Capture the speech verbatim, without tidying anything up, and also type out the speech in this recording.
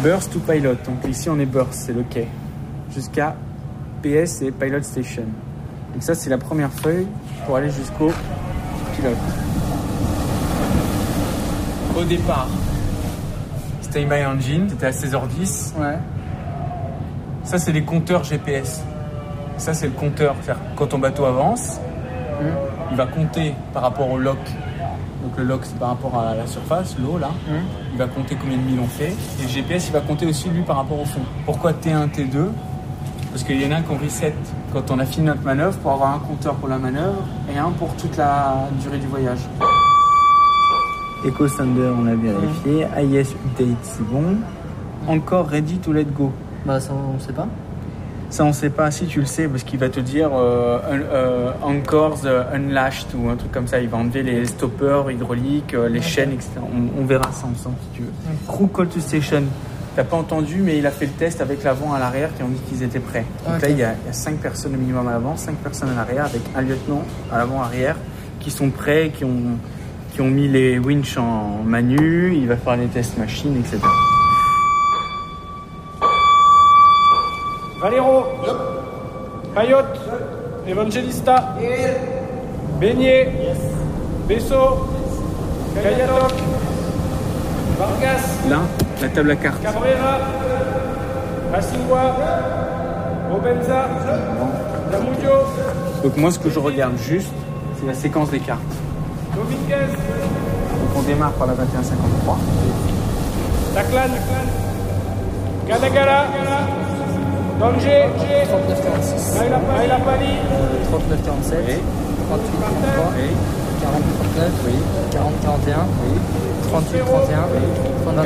Burst to Pilot. Donc ici on est Burst, c'est le quai. Jusqu'à P S et Pilot Station. Donc ça c'est la première feuille pour aller jusqu'au pilote. Au départ, Standby Engine, c'était à seize heures dix. Ouais. Ça c'est les compteurs G P S. Ça c'est le compteur, c'est-à-dire quand ton bateau avance, mmh. il va compter par rapport au lock. Donc le lock c'est par rapport à la surface, l'eau là. Mmh. Il va compter combien de milles on fait. Et le G P S il va compter aussi lui par rapport au fond. Pourquoi T un, T deux? Parce qu'il y en a un qu'on reset quand on a fini notre manœuvre pour avoir un compteur pour la manœuvre et un pour toute la durée du voyage. Echo Thunder on a vérifié. Mmh. I S Update c'est bon. Encore ready to let go. Bah ça on sait pas. Ça on sait pas, si tu le sais, parce qu'il va te dire euh, euh, Anchors uh, Unlashed ou un truc comme ça. Il va enlever les stoppers hydrauliques, euh, les chaînes, et cetera. On, on verra ça ensemble si tu veux. Mm. Crew Call to Station. T'as pas entendu, mais il a fait le test avec l'avant à l'arrière qui ont dit qu'ils étaient prêts. Donc okay. Là, il y, a, il y a cinq personnes au minimum à l'avant, cinq personnes à l'arrière, avec un lieutenant à l'avant-arrière qui sont prêts, qui ont, qui ont mis les winches en manu. Il va faire les tests machines, et cetera. Valero, yep. Coyote, yep. Evangelista, yeah. Beignet, yes. Besso, yes. Kayatok, Vargas, là, la table à cartes. Cabrera, Racingua, Obenza, Zamudio. Donc moi ce que je regarde juste, c'est la séquence des cartes. Dominguez. Donc on démarre par la vingt et un cinquante-trois. Taclan, Ganagala. Danger, trente-neuf quarante-six, Maïla Pali, trente-neuf quarante-sept, oui. trente-huit trente-trois, oui. quarante trente-neuf, oui. quarante quarante et un, oui. trente-huit trente et un, oui.